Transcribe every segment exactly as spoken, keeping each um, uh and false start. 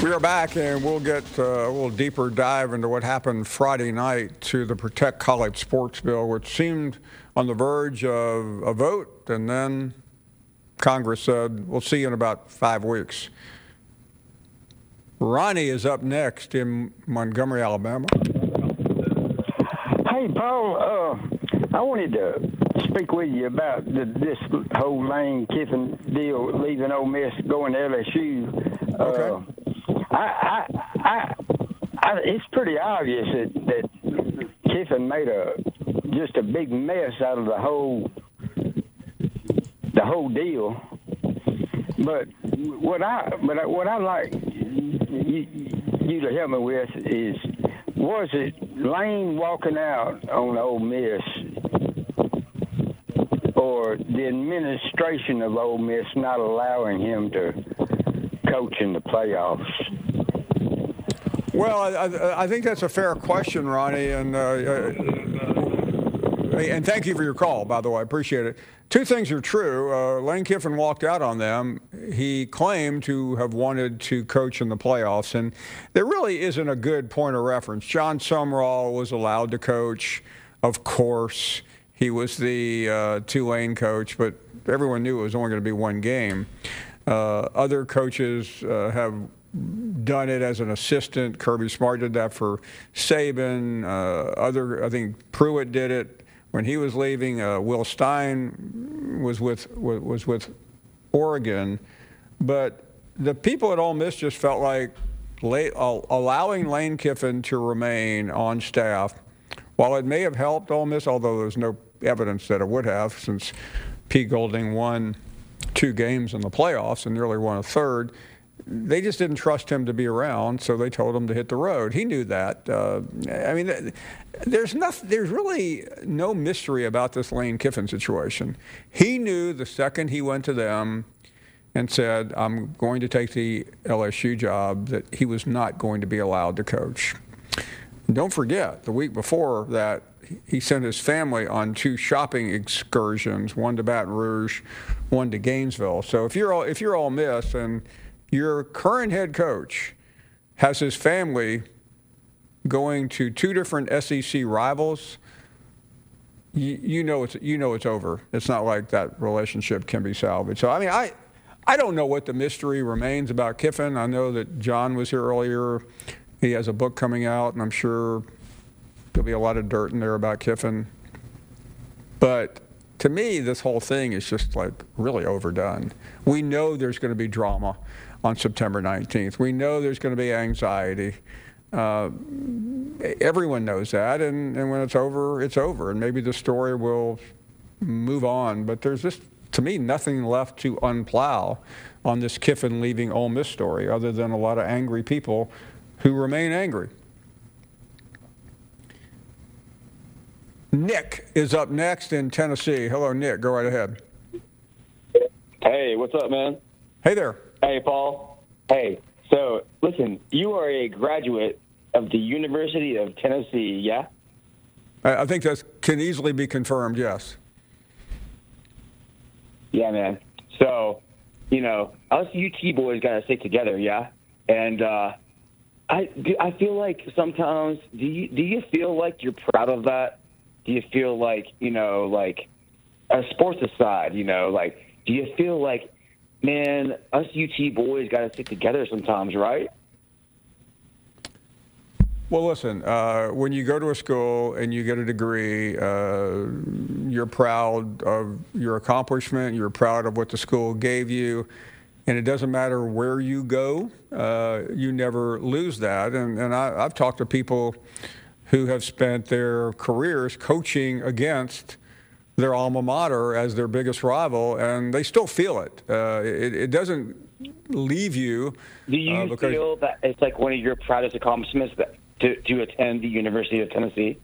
We are back, and we'll get uh, a little deeper dive into what happened Friday night to the Protect College Sports bill, which seemed on the verge of a vote, and then Congress said, we'll see you in about five weeks. Ronnie is up next in Montgomery, Alabama. Hey, Paul, uh, I wanted to speak with you about the, this whole Lane Kiffin deal, leaving Ole Miss, going to L S U. Okay. Uh, I, I, I, I, it's pretty obvious that, that Kiffin made a just a big mess out of the whole the whole deal. But what I but I, what I like you, you to help me with is, was it Lane walking out on Ole Miss, or the administration of Ole Miss not allowing him to coach in the playoffs? Well, I, I think that's a fair question, Ronnie, and uh, uh, and thank you for your call, by the way. I appreciate it. Two things are true. Uh, Lane Kiffin walked out on them. He claimed to have wanted to coach in the playoffs, and there really isn't a good point of reference. John Sumrall was allowed to coach, of course. He was the uh, Tulane coach, but everyone knew it was only going to be one game. Uh, other coaches uh, have done it as an assistant. Kirby Smart did that for Saban. Uh, other, I think Pruitt did it when he was leaving. Uh, Will Stein was with was with Oregon, but the people at Ole Miss just felt like late, uh, allowing Lane Kiffin to remain on staff, while it may have helped Ole Miss, although there's no evidence that it would have, since Pete Golding won two games in the playoffs and nearly won a third. They just didn't trust him to be around, so they told him to hit the road. He knew that. Uh, I mean, there's nothing, there's really no mystery about this Lane Kiffin situation. He knew the second he went to them and said, I'm going to take the L S U job, that he was not going to be allowed to coach. And don't forget, the week before that, he sent his family on two shopping excursions, one to Baton Rouge, one to Gainesville. So if you're all, if you're Ole Miss and your current head coach has his family going to two different S E C rivals, you, you know it's you know it's over. It's not like that relationship can be salvaged. So I mean, I I don't know what the mystery remains about Kiffin. I know that John was here earlier. He has a book coming out, and I'm sure there'll be a lot of dirt in there about Kiffin. But to me, this whole thing is just like really overdone. We know there's going to be drama on September nineteenth. We know there's going to be anxiety. Uh, everyone knows that, and, and when it's over, it's over, and maybe the story will move on. But there's just, to me, nothing left to unplow on this Kiffin leaving Ole Miss story, other than a lot of angry people who remain angry. Nick is up next in Tennessee. Hello, Nick. Go right ahead. Hey, what's up, man? Hey there. Hey, Paul. Hey, so listen, you are a graduate of the University of Tennessee, yeah? I, I think that can easily be confirmed, yes. Yeah, man. So, you know, us U T boys got to stick together, yeah? And uh, I, I feel like sometimes, do you, do you feel like you're proud of that? Do you feel like, you know, like, uh, sports aside, you know, like, do you feel like, man, us U T boys got to stick together sometimes, right? Well, listen, uh, when you go to a school and you get a degree, uh, you're proud of your accomplishment, you're proud of what the school gave you, and it doesn't matter where you go, uh, you never lose that. And, and I, I've talked to people who have spent their careers coaching against their alma mater as their biggest rival, and they still feel it. Uh, it, it doesn't leave you. Do you uh, because, feel that it's like one of your proudest accomplishments that, to, to attend the University of Tennessee?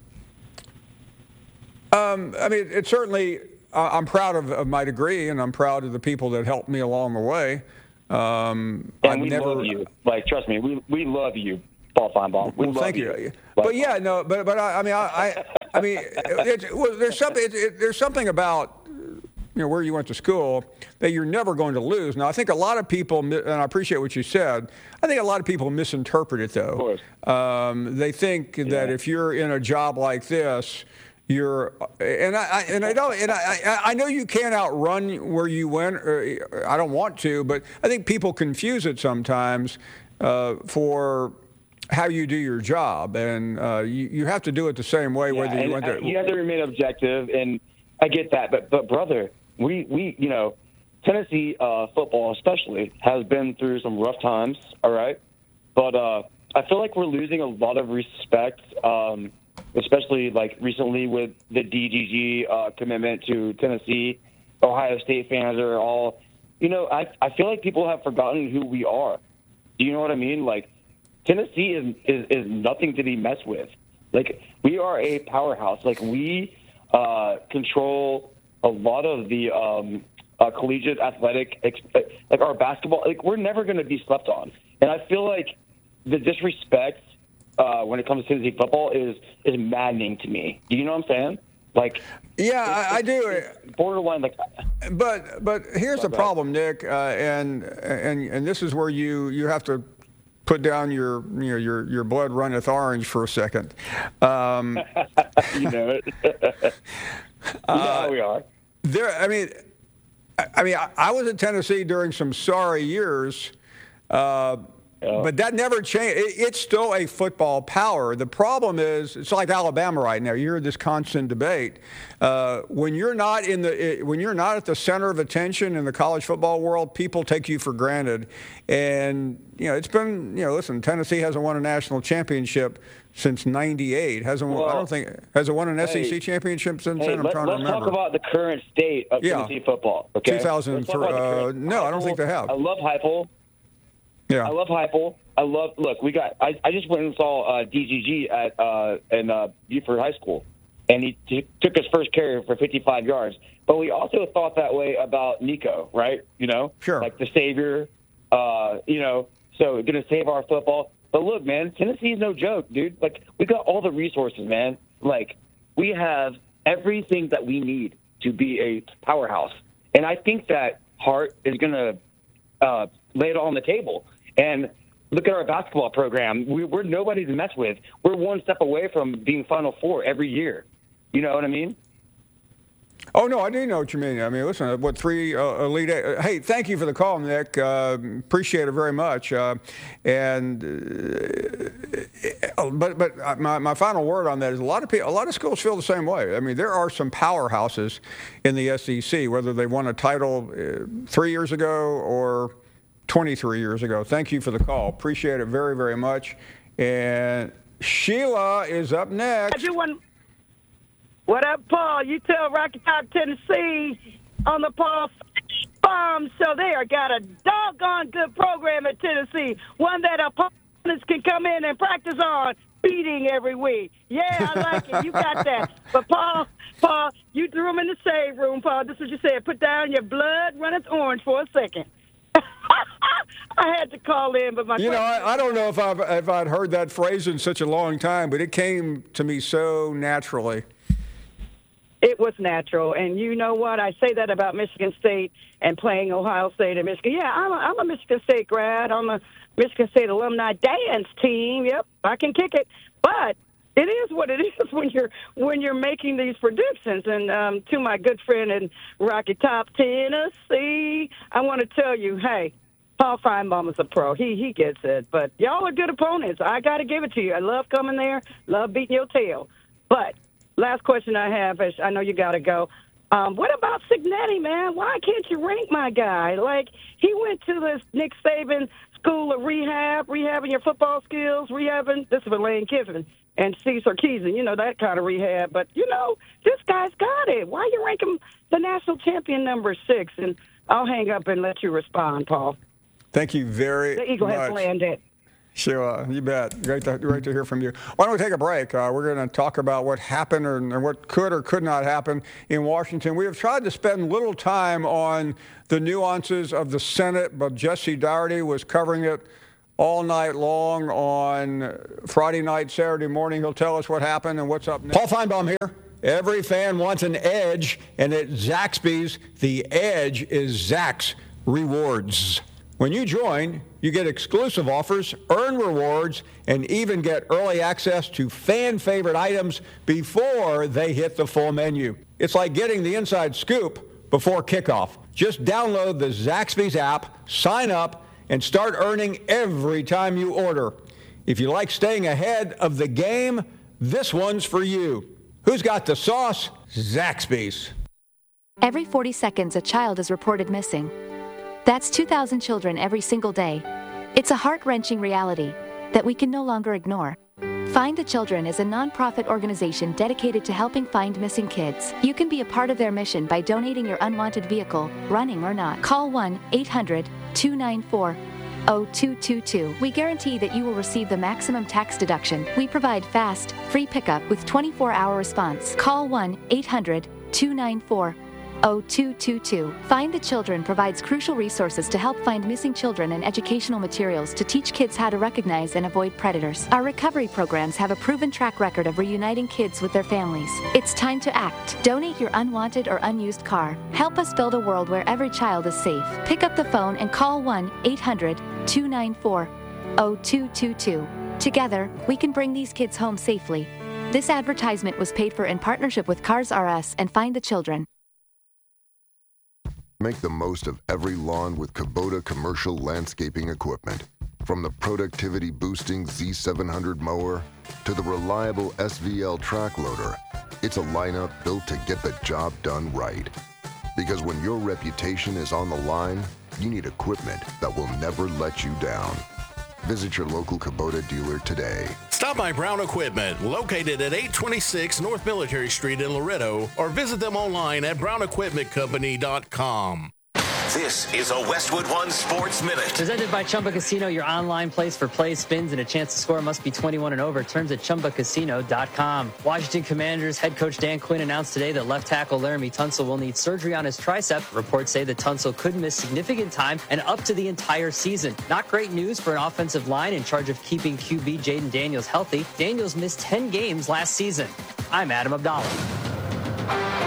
Um, I mean, it certainly, uh, I'm proud of, of my degree, and I'm proud of the people that helped me along the way. Um, and I've we never, love you. Like, trust me, we we love you, Paul Feinbaum. We well, love thank you. you. But yeah, no, but but I, I mean, I, I, I mean, it, well, there's something. It, it, there's something about you know, where you went to school, that you're never going to lose. Now, I think a lot of people, and I appreciate what you said, I think a lot of people misinterpret it, though. Of course. Um, they think yeah. that if you're in a job like this, you're, and I, and I don't, and I, I know you can't outrun where you went. Or I don't want to, but I think people confuse it sometimes uh, for how you do your job, and uh, you, you have to do it the same way yeah, whether you went there. You have to remain objective, and I get that, but but brother, we we you know, Tennessee uh, football especially has been through some rough times. All right, but uh, I feel like we're losing a lot of respect. Um, especially like recently with the D G G uh, commitment to Tennessee. Ohio State fans are all, you know, I, I feel like people have forgotten who we are. Do you know what I mean? Like, Tennessee is, is, is nothing to be messed with. Like, we are a powerhouse. Like, we uh, control a lot of the um, uh, collegiate athletic, like our basketball. Like, we're never going to be slept on. And I feel like the disrespect Uh, when it comes to Tennessee football is is maddening to me. Do you know what I'm saying? Like, yeah, I, I do. Borderline, like. But but here's the problem, Nick, uh, and and and this is where you you have to put down your you know your your blood runneth orange for a second. Um, you know it. you know uh, how we are. There, I mean, I, I mean, I, I was at Tennessee during some sorry years. Uh, Yeah. But that never changed. It, it's still a football power. The problem is, it's like Alabama right now. You hear this constant debate. Uh, when you're not in the, when you're not at the center of attention in the college football world, people take you for granted. And you know, it's been, you know, listen, Tennessee hasn't won a national championship since ninety-eight. Hasn't well, I don't think has it won an hey, S E C championship since hey, then. I'm let, trying to let's remember. Let's talk about the current state of yeah. Tennessee football. Okay. two thousand three. Uh, no, I don't think they have. I love Heupel. Yeah. I love Heupel. I love. Look, we got. I, I just went and saw uh, D G G at uh, in uh, Buford High School, and he t- took his first carry for fifty-five yards. But we also thought that way about Nico, right? You know, sure, like the savior. Uh, you know, so going to save our football. But look, man, Tennessee's no joke, dude. Like, we got all the resources, man. Like, we have everything that we need to be a powerhouse, and I think that Hart is going to uh, lay it all on the table. And look at our basketball program. We, we're nobody to mess with. We're one step away from being Final Four every year. You know what I mean? Oh, no, I do know what you mean. I mean, listen, what three uh, elite eight. Uh, hey, thank you for the call, Nick. Uh, appreciate it very much. Uh, and uh, but but my, my final word on that is a lot of people, a lot of schools feel the same way. I mean, there are some powerhouses in the S E C, whether they won a title uh, three years ago or twenty-three years ago. Thank you for the call. Appreciate it very, very much. And Sheila is up next. I do want. What up, Paul? You tell Rocky Top, Tennessee on the Paul Farm Show there. Got a doggone good program at Tennessee, one that opponents can come in and practice on beating every week. Yeah, I like it. You got that. But, Paul, Paul, you threw him in the shade room, Paul. This is what you said. Put down your blood runneth orange for a second. I had to call in, but my you know, I, I don't know if I've if I'd heard that phrase in such a long time, but it came to me so naturally. It was natural, and you know what? I say that about Michigan State and playing Ohio State and Michigan. Yeah, I'm a, I'm a Michigan State grad on the Michigan State alumni dance team. Yep, I can kick it, but it is what it is when you're when you're making these predictions. And um, to my good friend in Rocky Top, Tennessee, I want to tell you, hey, Paul Feinbaum is a pro. He he gets it, but y'all are good opponents. I got to give it to you. I love coming there, love beating your tail, but. Last question I have is, I know you got to go. Um, what about Cignetti, man? Why can't you rank my guy? Like, he went to this Nick Saban school of rehab, rehabbing your football skills, rehabbing, this is for Lane Kiffin and Cesar Keeson, you know, that kind of rehab. But, you know, this guy's got it. Why you rank him the national champion number six? And I'll hang up and let you respond, Paul. Thank you very much. The Eagle has landed. Sure, you bet. Great to, great to hear from you. Why don't we take a break? Uh, we're going to talk about what happened or, and what could or could not happen in Washington. We have tried to spend little time on the nuances of the Senate, but Jesse Dougherty was covering it all night long on Friday night, Saturday morning. He'll tell us what happened and what's up next. Paul Feinbaum here. Every fan wants an edge, and at Zaxby's, the edge is Zax Rewards. When you join, you get exclusive offers, earn rewards, and even get early access to fan-favorite items before they hit the full menu. It's like getting the inside scoop before kickoff. Just download the Zaxby's app, sign up, and start earning every time you order. If you like staying ahead of the game, this one's for you. Who's got the sauce? Zaxby's. Every forty seconds, a child is reported missing. That's two thousand children every single day. It's a heart-wrenching reality that we can no longer ignore. Find the Children is a non-profit organization dedicated to helping find missing kids. You can be a part of their mission by donating your unwanted vehicle, running or not. Call one eight hundred two nine four zero two two two. We guarantee that you will receive the maximum tax deduction. We provide fast, free pickup with twenty-four hour response. Call one eight hundred two nine four zero two two two. Find the Children provides crucial resources to help find missing children and educational materials to teach kids how to recognize and avoid predators. Our recovery programs have a proven track record of reuniting kids with their families. It's time to act. Donate your unwanted or unused car. Help us build a world where every child is safe. Pick up the phone and call one eight hundred two nine four zero two two two. Together, we can bring these kids home safely. This advertisement was paid for in partnership with Cars R Us and Find the Children. Make the most of every lawn with Kubota commercial landscaping equipment. From the productivity-boosting Z seven hundred mower to the reliable S V L track loader, it's a lineup built to get the job done right. Because when your reputation is on the line, you need equipment that will never let you down. Visit your local Kubota dealer today. Stop by Brown Equipment, located at eight twenty-six North Military Street in Loretto, or visit them online at brown equipment company dot com. This is a Westwood One Sports Minute. Presented by Chumba Casino, your online place for play, spins, and a chance to score must be twenty-one and over. Terms at chumba casino dot com. Washington Commanders head coach Dan Quinn announced today that left tackle Laramie Tunsil will need surgery on his tricep. Reports say that Tunsil could miss significant time and up to the entire season. Not great news for an offensive line in charge of keeping Q B Jaden Daniels healthy. Daniels missed ten games last season. I'm Adam Abdallah.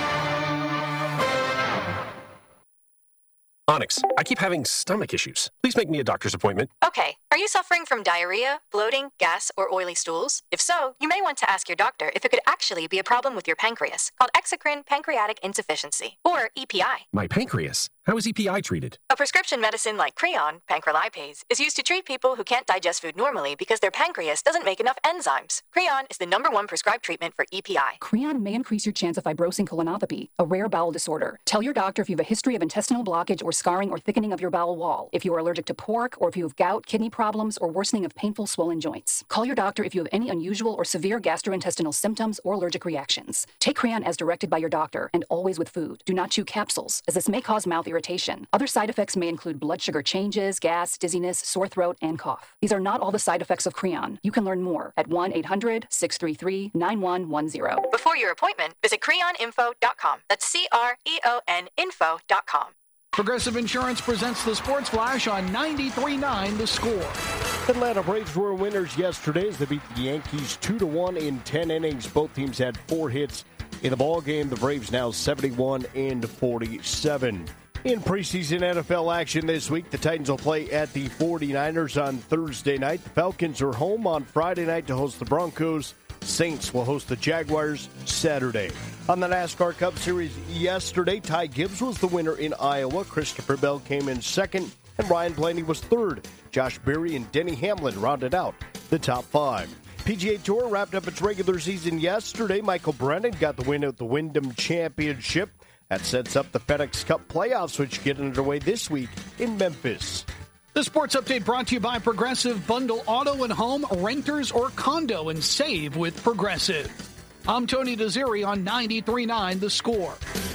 Onyx, I keep having stomach issues. Please make me a doctor's appointment. Okay. Are you suffering from diarrhea, bloating, gas, or oily stools? If so, you may want to ask your doctor if it could actually be a problem with your pancreas, called exocrine pancreatic insufficiency, or E P I. My pancreas? How is E P I treated? A prescription medicine like Creon, pancrelipase, is used to treat people who can't digest food normally because their pancreas doesn't make enough enzymes. Creon is the number one prescribed treatment for E P I. Creon may increase your chance of fibrosing colonopathy, a rare bowel disorder. Tell your doctor if you have a history of intestinal blockage or scarring or thickening of your bowel wall, if you are allergic to pork, or if you have gout, kidney problems, or worsening of painful swollen joints. Call your doctor if you have any unusual or severe gastrointestinal symptoms or allergic reactions. Take Creon as directed by your doctor, and always with food. Do not chew capsules, as this may cause mouth irritation. Other side effects may include blood sugar changes, gas, dizziness, sore throat, and cough. These are not all the side effects of Creon. You can learn more at one eight hundred six three three nine one one zero. Before your appointment, visit creon info dot com. That's C R E O N info dot com. Progressive Insurance presents the Sports Flash on ninety-three point nine The Score. Atlanta Braves were winners yesterday as they beat the Yankees two to one in ten innings. Both teams had four hits in the ball game. The Braves now seventy-one and forty-seven. In preseason N F L action this week, the Titans will play at the forty-niners on Thursday night. The Falcons are home on Friday night to host the Broncos. Saints will host the Jaguars Saturday. On the NASCAR Cup Series yesterday, Ty Gibbs was the winner in Iowa. Christopher Bell came in second, and Ryan Blaney was third. Josh Berry and Denny Hamlin rounded out the top five. P G A Tour wrapped up its regular season yesterday. Michael Brennan got the win at the Wyndham Championship. That sets up the FedEx Cup playoffs, which get underway this week in Memphis. The Sports Update brought to you by Progressive. Bundle auto and home, renters, or condo and save with Progressive. I'm Tony Desiri on ninety-three point nine The Score.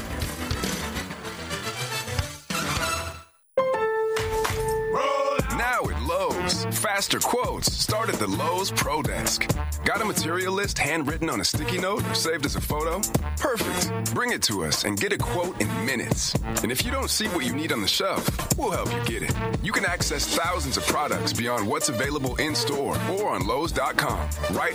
Now at Lowe's, faster quotes start at the Lowe's Pro Desk. Got a material list handwritten on a sticky note or saved as a photo? Perfect. Bring it to us and get a quote in minutes. And if you don't see what you need on the shelf, we'll help you get it. You can access thousands of products beyond what's available in store or on Lowe's dot com right